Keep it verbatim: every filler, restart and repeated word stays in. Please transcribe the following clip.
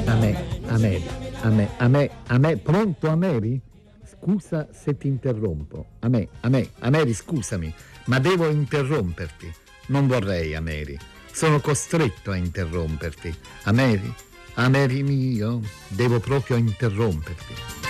A me, a me, a me, a me, a me, pronto Ameri? Scusa se ti interrompo. A me, a me, Ameri, scusami, ma devo interromperti. Non vorrei, Ameri. Sono costretto a interromperti. Ameri, Ameri mio, devo proprio interromperti.